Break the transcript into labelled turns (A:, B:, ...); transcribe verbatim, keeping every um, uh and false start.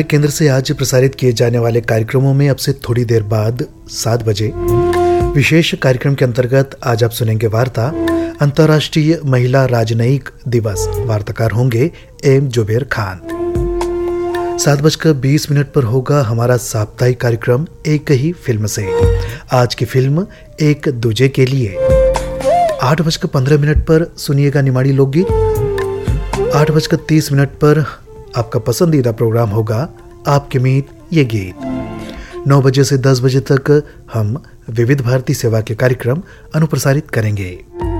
A: हमारे केंद्र से आज प्रसारित किए जाने वाले कार्यक्रमों में अब से थोड़ी देर बाद सात बजे विशेष कार्यक्रम के अंतर्गत आज आप सुनेंगे वार्ता अंतर्राष्ट्रीय महिला राजनयिक दिवस। वार्ताकार होंगे एम जुबेर खान। सात बजकर बीस मिनट पर होगा हमारा साप्ताहिक कार्यक्रम एक ही फिल्म से। आज की फिल्म एक दूजे के लिए। आठ बजकर पंद्रह मिनट पर सुनिएगा निमाड़ी लोकगीत। आठ बजकर तीस मिनट पर आपका पसंदीदा प्रोग्राम होगा आपके मीत ये गीत। नौ बजे से दस बजे तक हम विविध भारती सेवा के कार्यक्रम अनुप्रसारित करेंगे।